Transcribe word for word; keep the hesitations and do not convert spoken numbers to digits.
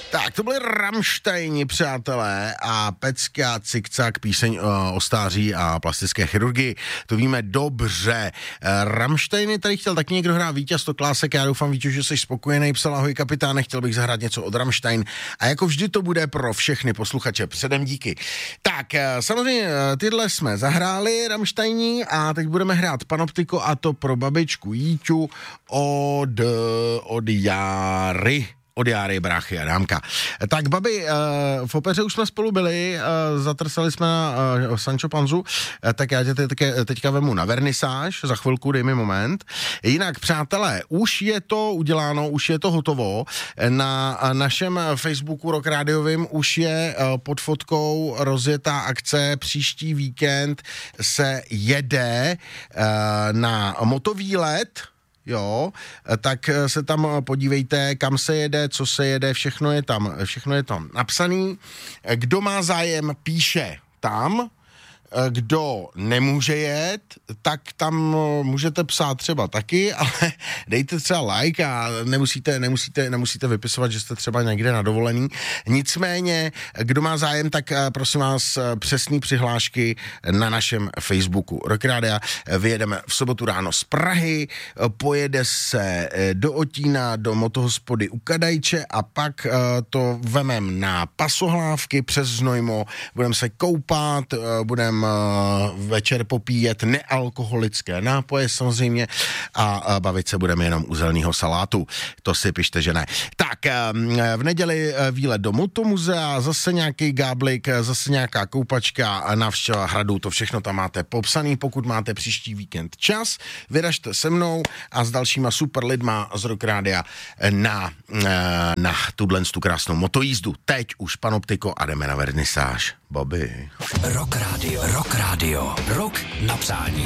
Tak, to byli Rammsteini, přátelé, a Pecka, Cikcak, píseň o, o stáří a plastické chirurgii. To víme dobře. Rammsteini tady chtěl taky někdo hrát Vítěz Toklásek, já doufám, Víťo, že jsi spokojený, psal ahoj kapitáne, chtěl bych zahrát něco od Rammstein a jako vždy to bude pro všechny posluchače. Předem díky. Tak, samozřejmě tyhle jsme zahráli Rammsteini a teď budeme hrát Panoptiko a to pro babičku Jíťu od, od Járy. Od Járy, bráchy a dámka. Tak, babi, v opeře už jsme spolu byli, zatrsali jsme na Sancho Panzu, tak já tě teďka, teďka vemu na vernisáž, za chvilku, dej mi moment. Jinak, přátelé, už je to uděláno, už je to hotovo. Na našem Facebooku Rock Rádiovým už je pod fotkou rozjetá akce. Příští víkend se jede na motovýlet. Jo, tak se tam podívejte, kam se jede, co se jede, všechno je tam, všechno je tam napsaný. Kdo má zájem, píše tam. Kdo nemůže jet, tak tam můžete psát třeba taky, ale dejte třeba like a nemusíte, nemusíte, nemusíte vypisovat, že jste třeba někde na dovolený. Nicméně, kdo má zájem, tak prosím vás přesný přihlášky na našem Facebooku Rock Rádia. Vyjedeme v sobotu ráno z Prahy, pojede se do Otína, do motohospody u Kadajče a pak to vemem na Pasohlávky přes Znojmo, budeme se koupat, budeme večer popíjet nealkoholické nápoje samozřejmě a bavit se budeme jenom u zeleného salátu. To si pište, že ne. Tak, v neděli výlet do Motomuzea, zase nějaký gáblik, zase nějaká koupačka, návštěva hradu, to všechno tam máte popsaný. Pokud máte příští víkend čas, vyražte se mnou a s dalšíma super lidma z Rock Rádia na, na tuhle tu krásnou motojízdu. Teď už Panoptiko a jdeme na vernisáž. Bobby. Rock Radio, Rock Radio, Rock na přání.